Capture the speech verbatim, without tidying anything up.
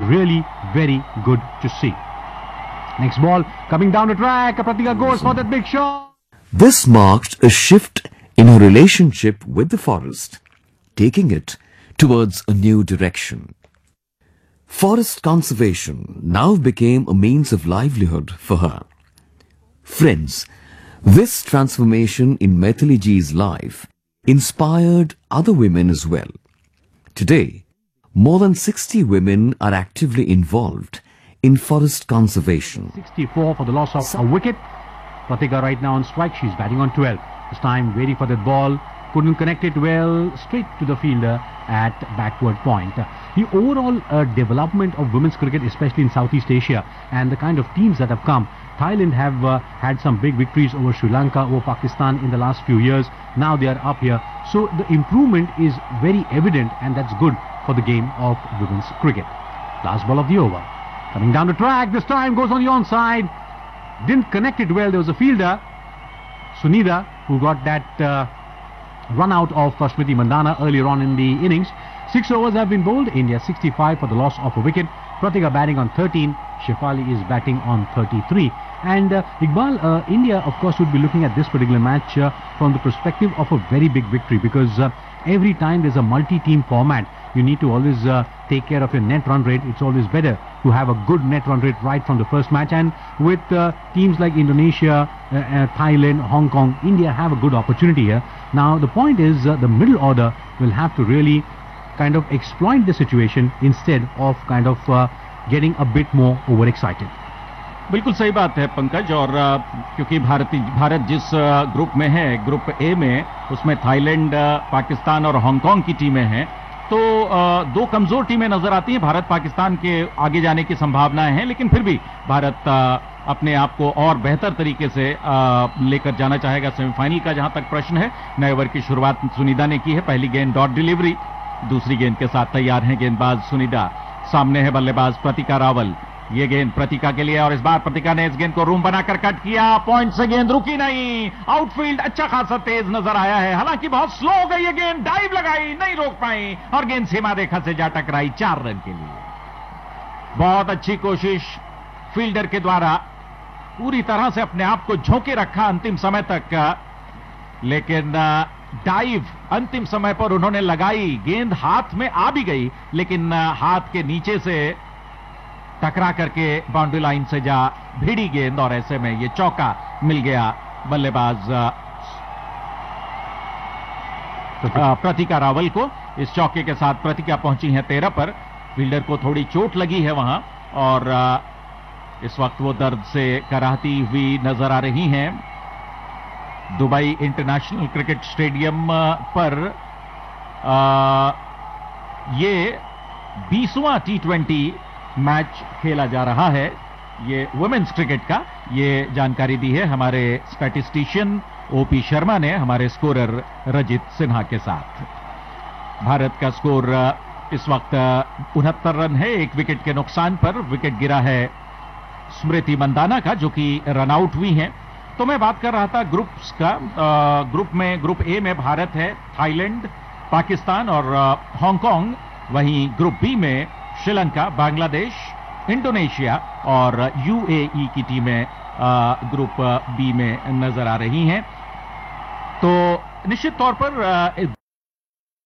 really very good to see. Next ball coming down the track, Pratika goes for that big shot. This marked a shift in her relationship with the forest, taking it towards a new direction. Forest conservation now became a means of livelihood for her. Friends, this transformation in Maithili ji's life inspired other women as well. Today, more than sixty women are actively involved in forest conservation. sixty-four for the loss of a wicket. Pratika right now on strike. She's batting on twelve. This time waiting for that ball. Couldn't connect it well. Straight to the fielder at backward point. The overall uh, development of women's cricket, especially in Southeast Asia, and the kind of teams that have come. Thailand have uh, had some big victories over Sri Lanka, over Pakistan in the last few years. Now they are up here. So the improvement is very evident, and that's good for the game of women's cricket. Last ball of the over. Coming down the track, this time goes on the onside. Didn't connect it well. There was a fielder, Sunida, who got that uh, run out of uh, Smriti Mandhana earlier on in the innings. Six overs have been bowled. India sixty-five for the loss of a wicket. Pratika batting on thirteen. Shefali is batting on thirty-three. And uh, Iqbal, uh, India of course would be looking at this particular match uh, from the perspective of a very big victory, because uh, every time there's a multi-team format, you need to always uh, take care of your net run rate. It's always better to have a good net run rate right from the first match. And with uh, teams like Indonesia, uh, uh, Thailand, Hong Kong, India have a good opportunity here. Now the point is uh, the middle order will have to really kind of exploit the situation instead of kind of uh, getting a bit more overexcited. बिल्कुल सही बात है पंकज, और क्योंकि भारतीय भारत जिस group में है, ग्रुप ए में, उसमें थाईलैंड, पाकिस्तान और हांगकांग की टीमें हैं, तो दो कमजोर टीमें नजर आती हैं. भारत पाकिस्तान के आगे जाने की संभावनाएं हैं, लेकिन फिर भी भारत अपने आप को और बेहतर तरीके से लेकर जाना चाहेगा सेमीफाइनल का. जहां तक प्रश्न है, नए ओवर की शुरुआत सुनीदा ने की है. पहली गेंद डॉट डिलीवरी, दूसरी गेंद के साथ तैयार हैं गेंदबाज सुनीदा. सामने है बल्लेबाज प्रतिका रावल. ये गेंद प्रतिका के लिए, और इस बार प्रतिका ने इस गेंद को रूम बनाकर कट किया. पॉइंट से गेंद रुकी नहीं. आउटफील्ड अच्छा खासा तेज नजर आया है, हालांकि बहुत स्लो हो गई ये गेंद. डाइव लगाई, नहीं रोक पाई, और गेंद सीमा रेखा से जा टकराई. चार रन के लिए बहुत अच्छी कोशिश फील्डर के द्वारा. पूरी तरह से अपने आप को झोंके रखा अंतिम समय तक, लेकिन डाइव अंतिम समय पर उन्होंने लगाई. गेंद हाथ में आ भी गई, लेकिन हाथ के नीचे से टकरा करके बाउंड्री लाइन से जा भिड़ी गेंद, और ऐसे में ये चौका मिल गया बल्लेबाज प्रतिका रावल को. इस चौके के साथ प्रतिका पहुंची है तेरह पर. फील्डर को थोड़ी चोट लगी है वहां, और इस वक्त वो दर्द से कराहती हुई नजर आ रही हैं. दुबई इंटरनेशनल क्रिकेट स्टेडियम पर आ, ये बीसवां टी ट्वेंटी मैच खेला जा रहा है, ये वुमेन्स क्रिकेट का. ये जानकारी दी है हमारे स्टैटिस्टिशियन ओपी शर्मा ने हमारे स्कोरर रजित सिन्हा के साथ. भारत का स्कोर इस वक्त उनहत्तर रन है, एक विकेट के नुकसान पर. विकेट गिरा है स्मृति मंदाना का, जो कि रन आउट हुई हैं. तो मैं बात कर रहा था ग्रुप्स का. आ, ग्रुप में, ग्रुप ए में भारत है, थाईलैंड, पाकिस्तान और हांगकांग. वहीं ग्रुप बी में श्रीलंका, बांग्लादेश, इंडोनेशिया और यूएई की टीमें ग्रुप बी में नजर आ रही हैं. तो निश्चित तौर पर